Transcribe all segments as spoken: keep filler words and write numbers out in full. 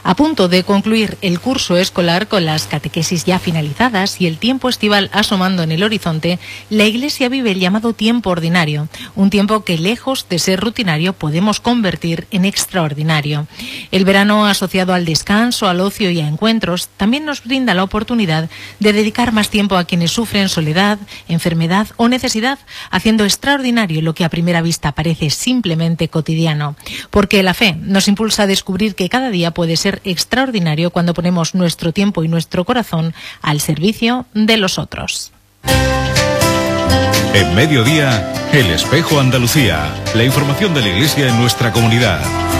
A punto de concluir el curso escolar con las catequesis ya finalizadas y el tiempo estival asomando en el horizonte, la Iglesia vive el llamado tiempo ordinario, un tiempo que lejos de ser rutinario podemos convertir en extraordinario. El verano, asociado al descanso, al ocio y a encuentros, también nos brinda la oportunidad de dedicar más tiempo a quienes sufren soledad, enfermedad o necesidad, haciendo extraordinario lo que a primera vista parece simplemente cotidiano. Porque la fe nos impulsa a descubrir que cada día puede ser extraordinario cuando ponemos nuestro tiempo y nuestro corazón al servicio de los otros. En Mediodía, El Espejo Andalucía, la información de la Iglesia en nuestra comunidad.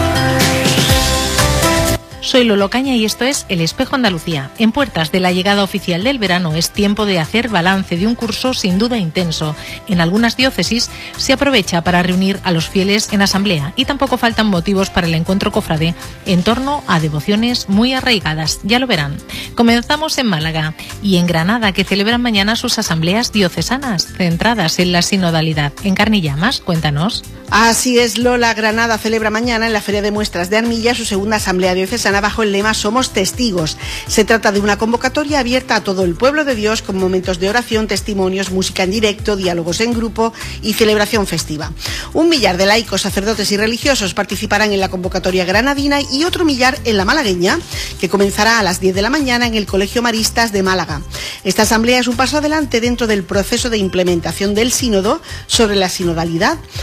Soy Lolo Caña y esto es El Espejo Andalucía. En puertas de la llegada oficial del verano es tiempo de hacer balance de un curso sin duda intenso. En algunas diócesis se aprovecha para reunir a los fieles en asamblea y tampoco faltan motivos para el encuentro cofrade en torno a devociones muy arraigadas. Ya lo verán. Comenzamos en Málaga y en Granada, que celebran mañana sus asambleas diocesanas centradas en la sinodalidad. En Carnillamas, cuéntanos. Así es, Lola. Granada celebra mañana en la Feria de Muestras de Armilla su segunda asamblea diocesana bajo el lema Somos Testigos. Se trata de una convocatoria abierta a todo el pueblo de Dios con momentos de oración, testimonios, música en directo, diálogos en grupo y celebración festiva. Un millar de laicos, sacerdotes y religiosos participarán en la convocatoria granadina y otro millar en la malagueña, que comenzará a las diez de la mañana en el Colegio Maristas de Málaga. Esta asamblea es un paso adelante dentro del proceso de implementación del sínodo sobre la sinodalidad.